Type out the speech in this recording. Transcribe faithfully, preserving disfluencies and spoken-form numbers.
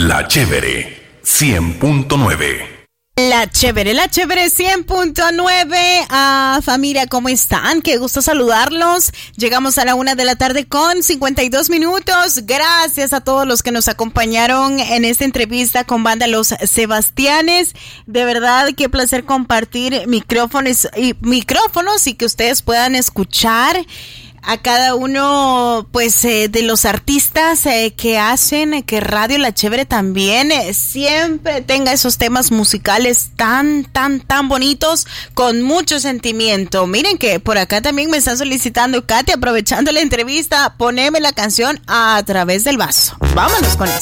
La Chévere cien punto nueve. La Chévere, la Chévere cien punto nueve. Ah, familia, ¿cómo están? Qué gusto saludarlos. Llegamos a la una de la tarde con cincuenta y dos minutos. Gracias a todos los que nos acompañaron en esta entrevista con Banda Los Sebastianes. De verdad, qué placer compartir micrófonos y micrófonos y que ustedes puedan escuchar a cada uno, pues, eh, de los artistas eh, que hacen que Radio La Chévere también eh, siempre tenga esos temas musicales tan, tan, tan bonitos, con mucho sentimiento. Miren que por acá también me están solicitando, Katy, aprovechando la entrevista, poneme la canción A Través del Vaso. Vámonos con eso.